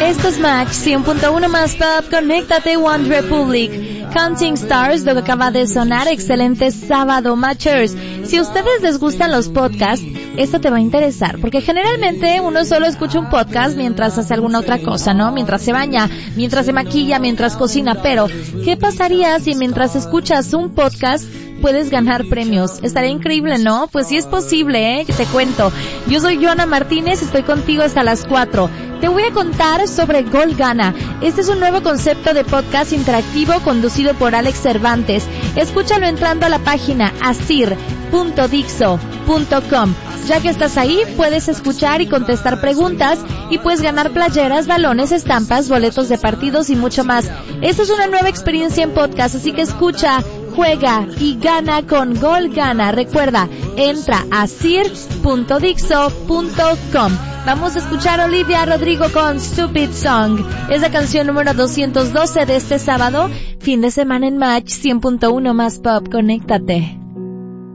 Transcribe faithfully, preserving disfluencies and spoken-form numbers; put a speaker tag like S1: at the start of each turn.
S1: Esto es Match cien punto uno más Pop. Conéctate, One Republic. Counting Stars, lo que acaba de sonar. Excelente sábado, Matchers. Si a ustedes les gustan los podcasts, esto te va a interesar, porque generalmente uno solo escucha un podcast mientras hace alguna otra cosa, ¿no? Mientras se baña, mientras se maquilla, mientras cocina, pero ¿qué pasaría si mientras escuchas un podcast puedes ganar premios? Estaría increíble, ¿no? Pues sí es posible, ¿eh? Te cuento. Yo soy Joana Martínez, estoy contigo hasta las cuatro. Te voy a contar sobre Gol Gana. Este es un nuevo concepto de podcast interactivo conducido por Alex Cervantes. Escúchalo entrando a la página asir punto dixo punto com. Ya que estás ahí, puedes escuchar y contestar preguntas y puedes ganar playeras, balones, estampas, boletos de partidos y mucho más. Esta es una nueva experiencia en podcast, así que escucha, juega y gana con Gol Gana. Recuerda, entra a asir punto dixo punto com. Vamos a escuchar a Olivia Rodrigo con Stupid Song. Es la canción número doscientos doce de este sábado, fin de semana en Match cien punto uno más Pop. Conéctate.